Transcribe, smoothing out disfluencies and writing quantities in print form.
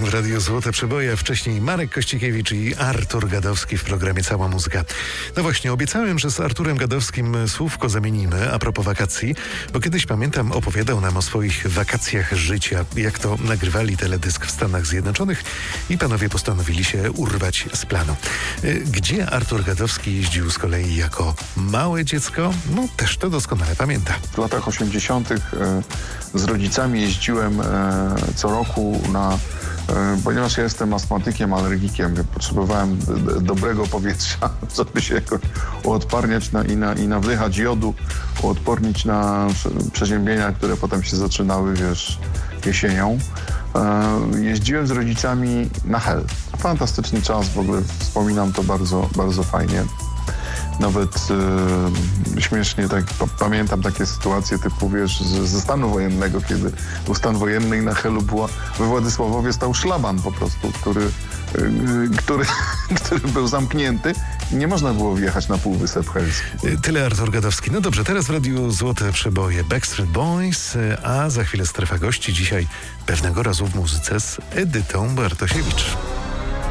w Radiu Złote Przeboje, wcześniej Marek Kościkiewicz i Artur Gadowski w programie Cała Muzyka. No właśnie, obiecałem, że z Arturem Gadowskim słówko zamienimy a propos wakacji, bo kiedyś, pamiętam, opowiadał nam o swoich wakacjach życia, jak to nagrywali teledysk w Stanach Zjednoczonych i panowie postanowili się urwać z planu. Gdzie Artur Gadowski jeździł z kolei jako małe dziecko? No też to doskonale pamięta. W latach 80. z rodzicami jeździłem co roku ponieważ ja jestem astmatykiem, alergikiem, potrzebowałem dobrego powietrza, żeby się jakoś uodparniać i nawdychać jodu, uodpornić na przeziębienia, które potem się zaczynały, jesienią. Jeździłem z rodzicami na Hel. Fantastyczny czas, w ogóle wspominam to bardzo, bardzo fajnie. Nawet śmiesznie pamiętam takie sytuacje typu, ze stanu wojennego, kiedy był stan wojenny i na Helu we Władysławowie stał szlaban po prostu, który był zamknięty i nie można było wjechać na Półwysep Helski. Tyle Artur Gadowski. No dobrze, teraz w Radiu Złote Przeboje Backstreet Boys, a za chwilę strefa gości. Dzisiaj pewnego razu w muzyce z Edytą Bartosiewicz.